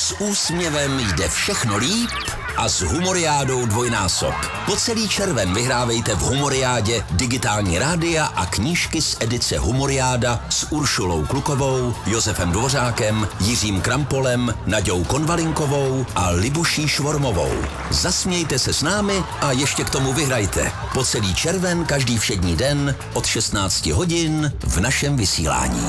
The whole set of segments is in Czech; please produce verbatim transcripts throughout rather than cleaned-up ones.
S úsměvem jde všechno líp a s Humoriádou dvojnásob. Po celý červen vyhrávejte v Humoriádě digitální rádia a knížky z edice Humoriáda s Uršulou Klukovou, Josefem Dvořákem, Jiřím Krampolem, Naďou Konvalinkovou a Libuší Švormovou. Zasmějte se s námi a ještě k tomu vyhrajte. Po celý červen každý všední den od šestnácti hodin v našem vysílání.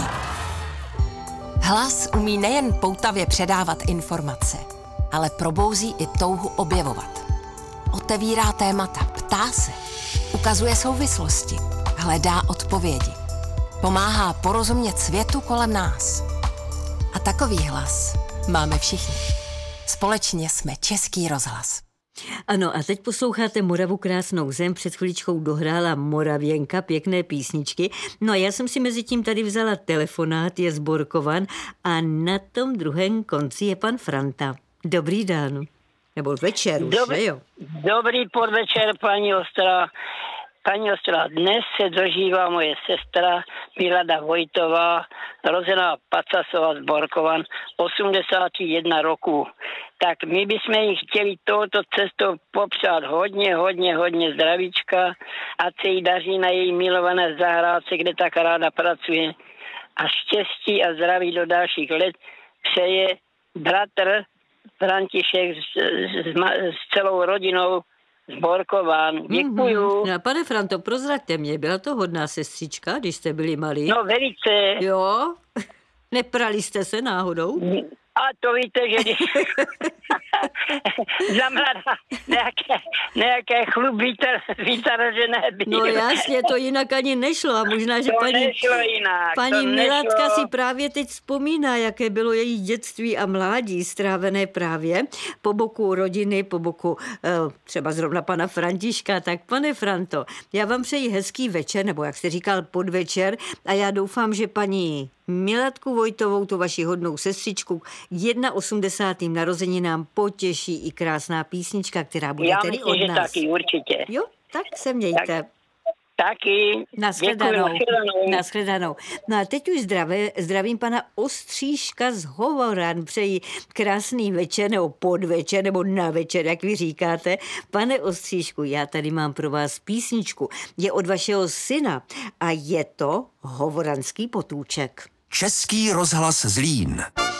Hlas umí nejen poutavě předávat informace, ale probouzí i touhu objevovat. Otevírá témata, ptá se, ukazuje souvislosti, hledá odpovědi. Pomáhá porozumět světu kolem nás. A takový hlas máme všichni. Společně jsme Český rozhlas. Ano, a teď posloucháte Moravu krásnou zem. Před chviličkou dohrála Moravěnka pěkné písničky. No a já jsem si mezi tím tady vzala telefonát, je zborkovan a na tom druhém konci je pan Franta. Dobrý den. Nebo večer už, Dobrý, jo? Dobrý podvečer, paní Ostrá. Paní Ostrá, dnes se dožívá moje sestra Milada Vojtová, rozená Pacasova z Borkovan, osmdesát jedna roků. Tak my bychom jí chtěli touto cestou popřát hodně, hodně, hodně zdravíčka, ať se jí daří na její milované zahrádce, kde tak ráda pracuje. A štěstí a zdraví do dalších let přeje bratr František s, s, s celou rodinou z Borkovan. Děkuju. Mm-hmm. No, pane Franto, prozraďte mě, byla to hodná sestřička, když jste byli malí? No velice. Jo? Neprali jste se náhodou? A to víte, že když za mladá nějaké, nějaké chlub vítr, vítr, že nebyl. No jasně, to jinak ani nešlo a možná, že to paní, nešlo jinak, paní to Miladka nešlo. si právě teď vzpomíná, jaké bylo její dětství a mládí strávené právě po boku rodiny, po boku eh, třeba zrovna pana Františka. Tak pane Franto, já vám přeji hezký večer, nebo jak jste říkal podvečer a já doufám, že paní Miladku Vojtovou, tu vaši hodnou sestřičku, osmdesátým narozeninám potěší i krásná písnička, která bude Já tedy myslím, od že nás. taky, určitě. Jo, tak se mějte. Tak, taky. Nashledanou. Děkuji, nashledanou. Nashledanou. No a teď už zdravé, zdravím pana Ostříška z Hovoran. Přeji krásný večer, nebo podvečer, nebo na večer, jak vy říkáte. Pane Ostříšku, já tady mám pro vás písničku. Je od vašeho syna a je to Hovoranský potůček. Český rozhlas Zlín.